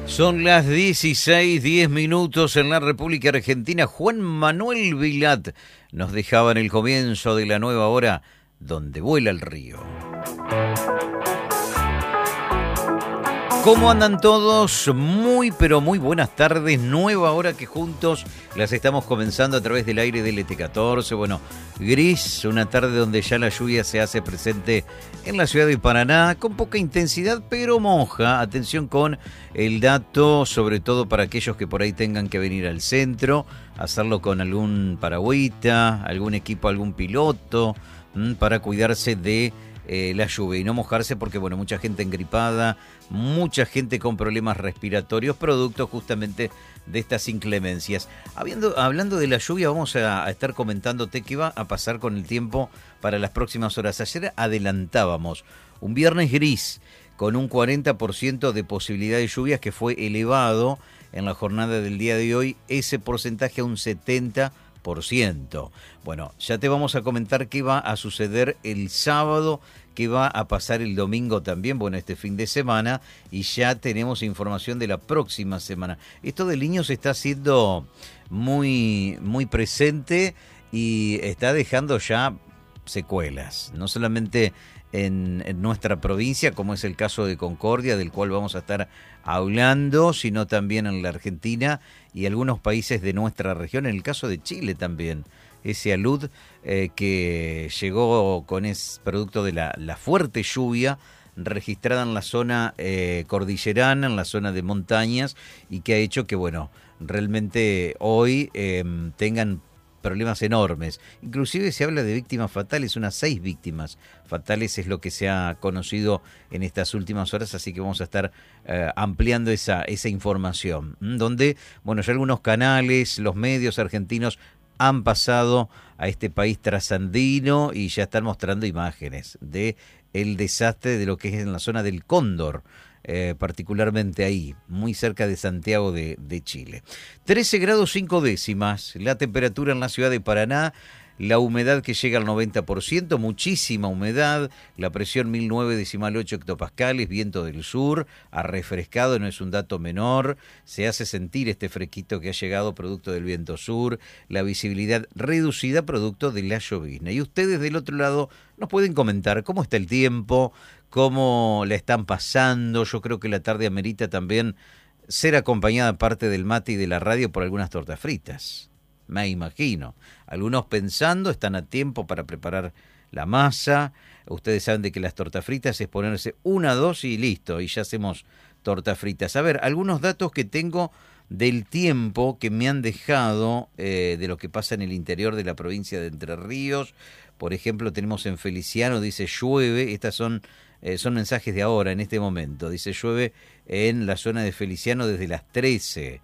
Son las 16:10 en la República Argentina. Juan Manuel Vilat nos dejaba en el comienzo de la nueva hora Donde vuela el río. ¿Cómo andan todos? Muy, pero muy buenas tardes. Nueva hora que juntos las estamos comenzando a través del aire del ET14. Bueno, gris, una tarde donde ya la lluvia se hace presente en la ciudad de Paraná, con poca intensidad, pero moja. Atención con el dato, sobre todo para aquellos que por ahí tengan que venir al centro, hacerlo con algún paragüita, algún equipo, algún piloto, para cuidarse de la lluvia y no mojarse porque, bueno, mucha gente engripada, mucha gente con problemas respiratorios, producto justamente de estas inclemencias. Hablando de la lluvia, vamos a estar comentándote qué va a pasar con el tiempo para las próximas horas. Ayer adelantábamos un viernes gris con un 40% de posibilidad de lluvias que fue elevado en la jornada del día de hoy, ese porcentaje a un 70%. Bueno, ya te vamos a comentar qué va a suceder el sábado, qué va a pasar el domingo también, bueno, este fin de semana, y ya tenemos información de la próxima semana. Esto del Niño se está haciendo muy, muy presente y está dejando ya secuelas, no solamente en nuestra provincia, como es el caso de Concordia, del cual vamos a estar hablando, sino también en la Argentina y algunos países de nuestra región, en el caso de Chile también. Ese alud que llegó con producto de la fuerte lluvia registrada en la zona cordillerana, en la zona de montañas, y que ha hecho que, bueno, realmente hoy tengan problemas enormes. Inclusive se habla de víctimas fatales, unas 6 víctimas fatales es lo que se ha conocido en estas últimas horas, así que vamos a estar ampliando esa información, donde, bueno, ya algunos canales, los medios argentinos han pasado a este país trasandino y ya están mostrando imágenes de el desastre de lo que es en la zona del Cóndor, particularmente ahí, muy cerca de Santiago de Chile. 13 grados 5 décimas, la temperatura en la ciudad de Paraná, la humedad que llega al 90%, muchísima humedad, la presión 1009,8 hectopascales, viento del sur, ha refrescado, no es un dato menor, se hace sentir este fresquito que ha llegado producto del viento sur, la visibilidad reducida producto de la llovizna. Y ustedes del otro lado nos pueden comentar cómo está el tiempo, cómo la están pasando. Yo creo que la tarde amerita también ser acompañada parte del mate y de la radio por algunas tortas fritas. Me imagino. Algunos pensando, están a tiempo para preparar la masa. Ustedes saben de que las tortas fritas es ponerse 1, 2 y listo, y ya hacemos tortas fritas. A ver, algunos datos que tengo del tiempo que me han dejado de lo que pasa en el interior de la provincia de Entre Ríos. Por ejemplo, tenemos en Feliciano, dice llueve, estas son mensajes de ahora, en este momento. Dice llueve en la zona de Feliciano desde las 13.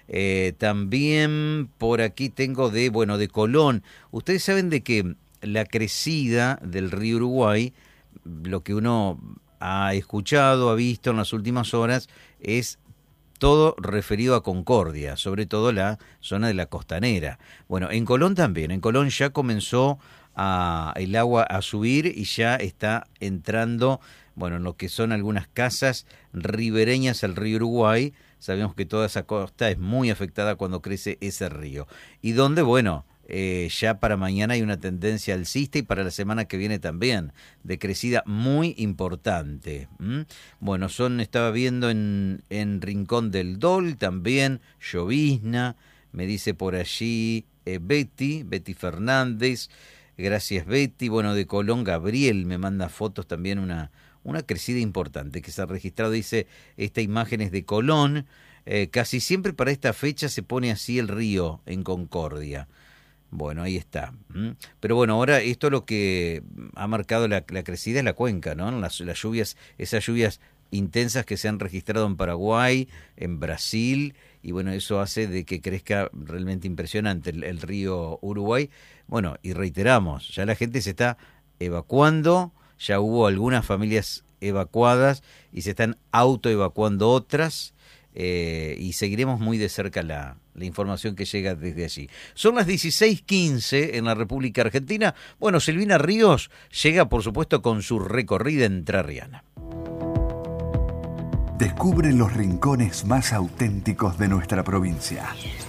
También por aquí tengo de Colón. Ustedes saben de que la crecida del río Uruguay, lo que uno ha escuchado, ha visto en las últimas horas, es todo referido a Concordia, sobre todo la zona de la costanera. Bueno, en Colón también, en Colón ya comenzó el agua a subir y ya está entrando, bueno, en lo que son algunas casas ribereñas al río Uruguay. Sabemos que toda esa costa es muy afectada cuando crece ese río. Y donde, bueno, ya para mañana hay una tendencia alcista y para la semana que viene también, de crecida muy importante. Bueno, estaba viendo en Rincón del Dol también, llovizna, me dice por allí Betty Fernández. Gracias, Betty. Bueno, de Colón, Gabriel me manda fotos también, una crecida importante que se ha registrado, dice, esta imagen es de Colón. Casi siempre para esta fecha se pone así el río en Concordia. Bueno, ahí está. Pero bueno, ahora esto lo que ha marcado la crecida es la cuenca, ¿no? Las lluvias, esas lluvias intensas que se han registrado en Paraguay, en Brasil, y bueno, eso hace de que crezca realmente impresionante el río Uruguay. Bueno, y reiteramos, ya la gente se está evacuando, ya hubo algunas familias evacuadas y se están autoevacuando otras, y seguiremos muy de cerca la información que llega desde allí. Son las 16:15 en la República Argentina. Bueno, Silvina Ríos llega, por supuesto, con su recorrida entrerriana. Descubre los rincones más auténticos de nuestra provincia.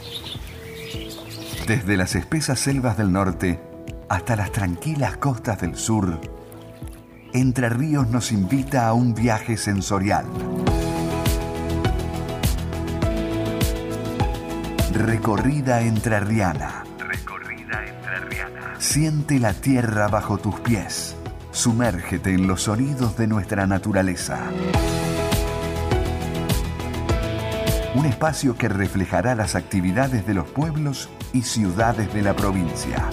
Desde las espesas selvas del norte hasta las tranquilas costas del sur, Entre Ríos nos invita a un viaje sensorial. Recorrida entrerriana. Siente la tierra bajo tus pies. Sumérgete en los sonidos de nuestra naturaleza. Un espacio que reflejará las actividades de los pueblos y ciudades de la provincia.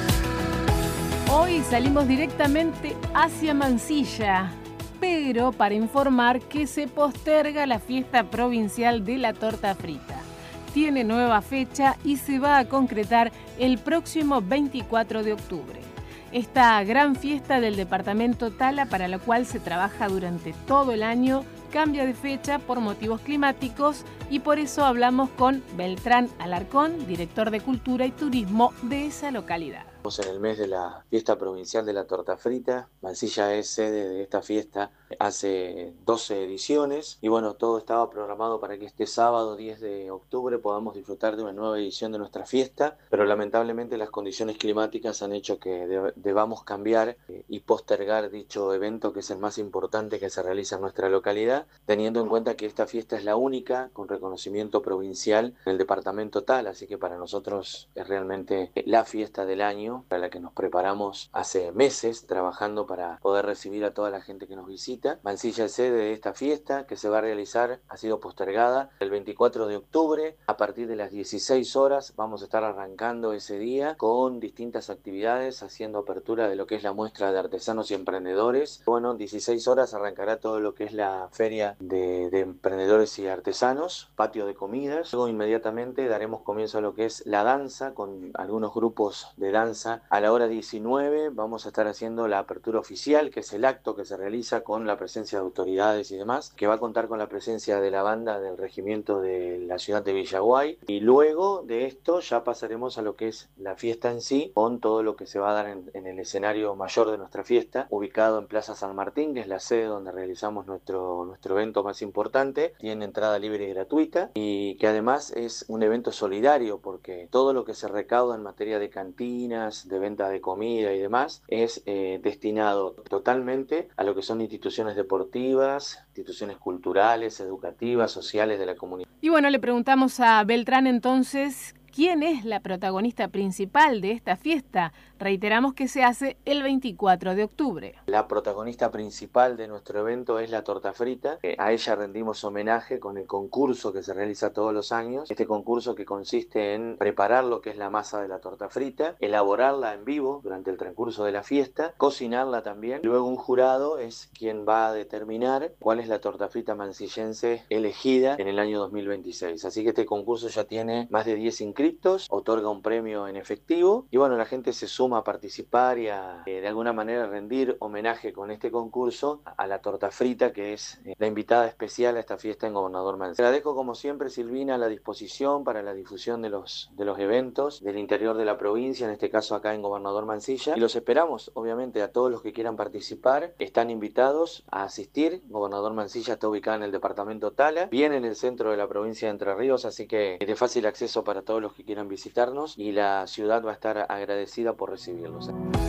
Hoy salimos directamente hacia Mansilla, pero para informar que se posterga la fiesta provincial de la torta frita. Tiene nueva fecha y se va a concretar el próximo 24 de octubre. Esta gran fiesta del departamento Tala, para la cual se trabaja durante todo el año, cambia de fecha por motivos climáticos y por eso hablamos con Beltrán Alarcón, director de Cultura y Turismo de esa localidad. Estamos en el mes de la fiesta provincial de la torta frita. Mansilla es sede de esta fiesta hace 12 ediciones y bueno, todo estaba programado para que este sábado 10 de octubre podamos disfrutar de una nueva edición de nuestra fiesta, pero lamentablemente las condiciones climáticas han hecho que debamos cambiar y postergar dicho evento, que es el más importante que se realiza en nuestra localidad, teniendo en cuenta que esta fiesta es la única con reconocimiento provincial en el departamento Tala, así que para nosotros es realmente la fiesta del año, para la que nos preparamos hace meses trabajando para poder recibir a toda la gente que nos visita. Mansilla es sede de esta fiesta que se va a realizar, ha sido postergada el 24 de octubre a partir de las 16 horas. Vamos a estar arrancando ese día con distintas actividades, haciendo apertura de lo que es la muestra de artesanos y emprendedores. Bueno, 16 horas arrancará todo lo que es la feria de emprendedores y artesanos, patio de comidas. Luego inmediatamente daremos comienzo a lo que es la danza con algunos grupos de danza. A la hora 19 vamos a estar haciendo la apertura oficial, que es el acto que se realiza con la presencia de autoridades y demás, que va a contar con la presencia de la banda del regimiento de la ciudad de Villaguay, y luego de esto ya pasaremos a lo que es la fiesta en sí, con todo lo que se va a dar en el escenario mayor de nuestra fiesta, ubicado en Plaza San Martín, que es la sede donde realizamos nuestro evento más importante. Tiene entrada libre y gratuita y que además es un evento solidario, porque todo lo que se recauda en materia de cantinas, de venta de comida y demás es destinado totalmente a lo que son instituciones deportivas, instituciones culturales, educativas, sociales de la comunidad. Y bueno, le preguntamos a Beltrán entonces, ¿quién es la protagonista principal de esta fiesta? Reiteramos que se hace el 24 de octubre. La protagonista principal de nuestro evento es la torta frita. A ella rendimos homenaje con el concurso que se realiza todos los años. Este concurso que consiste en preparar lo que es la masa de la torta frita, elaborarla en vivo durante el transcurso de la fiesta, cocinarla también. Luego un jurado es quien va a determinar cuál es la torta frita mansillense elegida en el año 2026. Así que este concurso ya tiene más de 10 inscritos, otorga un premio en efectivo y bueno, la gente se suma a participar y a de alguna manera rendir homenaje con este concurso a la torta frita, que es la invitada especial a esta fiesta en Gobernador Mansilla. Agradezco como siempre, Silvina, la disposición para la difusión de los eventos del interior de la provincia, en este caso acá en Gobernador Mansilla, y los esperamos obviamente a todos los que quieran participar. Están invitados a asistir. Gobernador Mansilla está ubicada en el departamento Tala, bien en el centro de la provincia de Entre Ríos, así que es de fácil acceso para todos los que quieran visitarnos y la ciudad va a estar agradecida por recibirlos.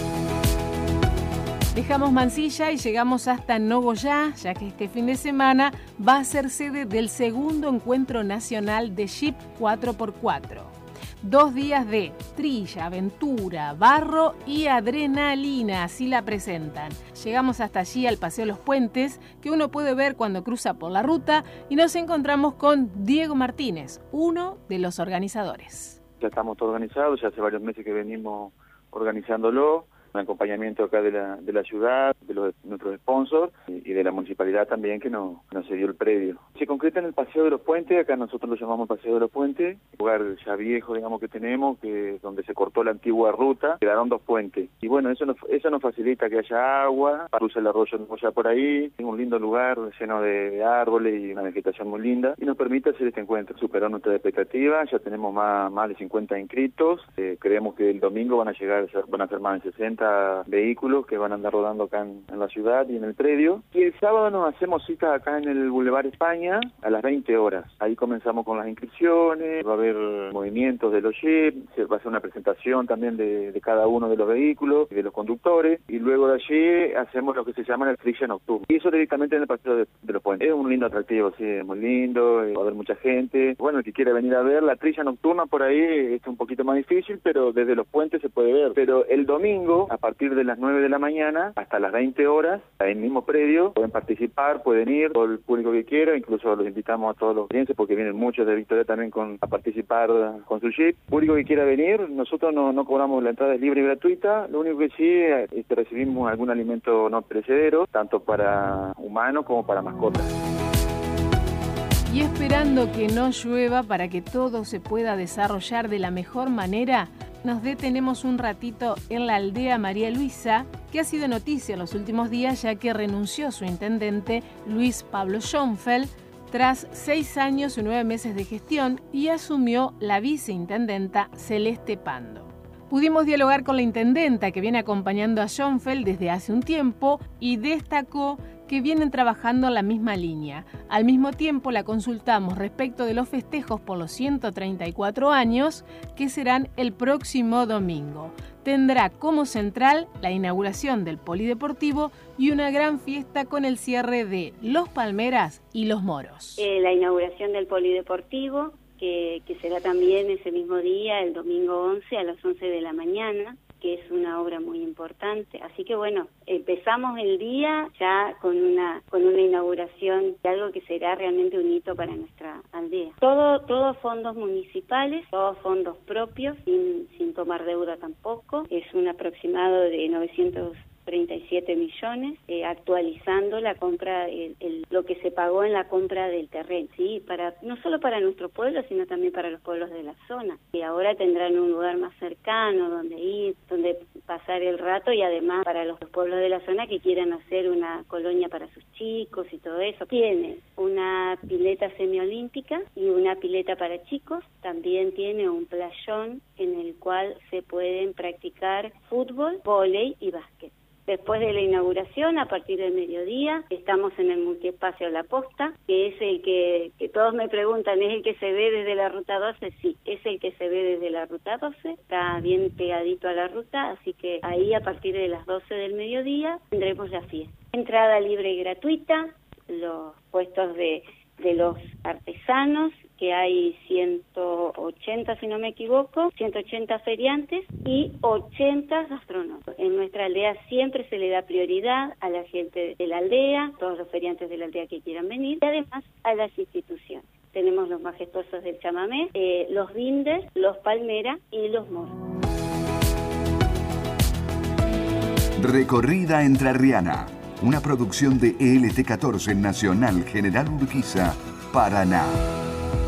Dejamos Mansilla y llegamos hasta Nogoyá, ya que este fin de semana va a ser sede del segundo encuentro nacional de Jeep 4x4. 2 días de trilla, aventura, barro y adrenalina, así la presentan. Llegamos hasta allí al Paseo Los Puentes, que uno puede ver cuando cruza por la ruta, y nos encontramos con Diego Martínez, uno de los organizadores. Ya estamos todos organizados, ya hace varios meses que venimos organizándolo, un acompañamiento acá de la ciudad, de nuestros sponsors y de la municipalidad también que nos cedió el predio. Se concreta en el Paseo de los Puentes, acá nosotros lo llamamos Paseo de los Puentes, lugar ya viejo, digamos, que tenemos, que donde se cortó la antigua ruta, quedaron 2 puentes. Y bueno, eso nos facilita que haya agua, cruza el arroyo Nogoyá por ahí, es un lindo lugar lleno de árboles y una vegetación muy linda, y nos permite hacer este encuentro. Superó nuestra expectativa, ya tenemos más de 50 inscritos, creemos que el domingo van a ser más de 60 vehículos que van a andar rodando acá en la ciudad y en el predio. Y el sábado nos hacemos cita acá en el Boulevard España, campaña a las 20 horas. Ahí comenzamos con las inscripciones, va a haber movimientos de los jeeps, se va a hacer una presentación también de cada uno de los vehículos y de los conductores, y luego de allí hacemos lo que se llama la trilla nocturna. Y eso directamente en el Paseo de los Puentes. Es un lindo atractivo, sí, es muy lindo, va a haber mucha gente. Bueno, el que quiera venir a ver la trilla nocturna por ahí es un poquito más difícil, pero desde los puentes se puede ver. Pero el domingo, a partir de las 9 de la mañana hasta las 20 horas, en el mismo predio, pueden participar, pueden ir, todo el público que quiera, incluso los invitamos a todos los clientes porque vienen muchos de Victoria también a participar con su jeep. El público que quiera venir, nosotros no cobramos, la entrada es libre y gratuita, lo único que sí es que recibimos algún alimento no perecedero, tanto para humanos como para mascotas. Y esperando que no llueva para que todo se pueda desarrollar de la mejor manera, nos detenemos un ratito en la aldea María Luisa, que ha sido noticia en los últimos días ya que renunció su intendente Luis Pablo Schoenfeld tras 6 años y 9 meses de gestión y asumió la viceintendenta Celeste Pando. Pudimos dialogar con la intendenta que viene acompañando a Schoenfeld desde hace un tiempo y destacó que vienen trabajando en la misma línea. Al mismo tiempo la consultamos respecto de los festejos por los 134 años que serán el próximo domingo. Tendrá como central la inauguración del polideportivo y una gran fiesta con el cierre de Los Palmeras y Los Moros. La inauguración del polideportivo, que será también ese mismo día, el domingo 11 a las 11 de la mañana, que es una obra muy importante. Así que bueno, empezamos el día ya con una inauguración de algo que será realmente un hito para nuestra aldea. Todos fondos municipales, todos fondos propios, sin tomar deuda tampoco. Es un aproximado de 937 millones, actualizando la compra, lo que se pagó en la compra del terreno, sí, no solo para nuestro pueblo, sino también para los pueblos de la zona, que ahora tendrán un lugar más cercano donde ir, donde pasar el rato, y además para los pueblos de la zona que quieran hacer una colonia para sus chicos y todo eso. Tiene una pileta semiolímpica y una pileta para chicos, también tiene un playón en el cual se pueden practicar fútbol, vóley y básquet. Después de la inauguración, a partir del mediodía, estamos en el multiespacio La Posta, que es el que todos me preguntan, ¿es el que se ve desde la Ruta 12? Sí, es el que se ve desde la Ruta 12, está bien pegadito a la ruta, así que ahí a partir de las 12 del mediodía tendremos la fiesta. Entrada libre y gratuita, los puestos de los artesanos, que hay 180, si no me equivoco, 180 feriantes y 80 gastronómicos. En nuestra aldea siempre se le da prioridad a la gente de la aldea, todos los feriantes de la aldea que quieran venir, y además a las instituciones. Tenemos los majestuosos del chamamé, los Bindes, los Palmera y los Moros. Recorrida entrerriana, una producción de ELT14 Nacional General Urquiza, Paraná.